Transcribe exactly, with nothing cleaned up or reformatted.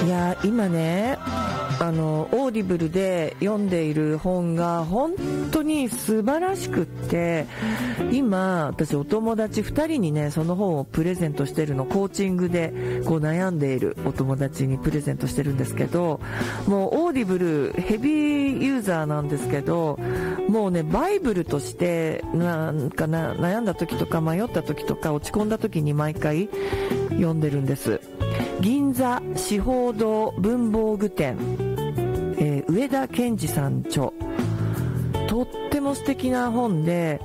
いや今ねあのオーディブルで読んでいる本が本当に素晴らしくって、今私お友達ふたりにねその本をプレゼントしてるの。コーチングでこう悩んでいるお友達にプレゼントしてるんですけど、もうオーディブルヘビーユーザーなんですけど、もうねバイブルとしてなんかな悩んだ時とか迷った時とか落ち込んだ時に毎回読んでるんです。銀座司法堂文房具店、えー、上田健二さん著、とっても素敵な本で、